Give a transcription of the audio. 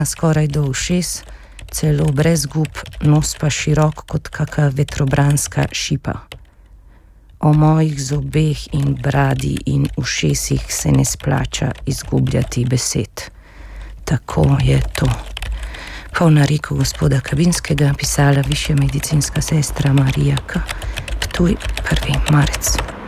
skoraj do ušes, celo brez gub, nos pa širok kot kaka vetrobranska šipa. O mojih zobeh in bradi in ušesih se ne splača izgubljati besed. Tako je to. Po nariku gospoda Kabinskega pisala višja medicinska sestra Marija K. Ptuj, 1. marec.